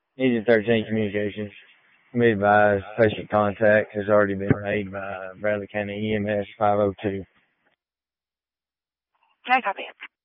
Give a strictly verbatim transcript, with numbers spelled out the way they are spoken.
Agent thirteen Communications. Be advised, patient contact has already been made by Bradley County E M S five oh two. Can I copy?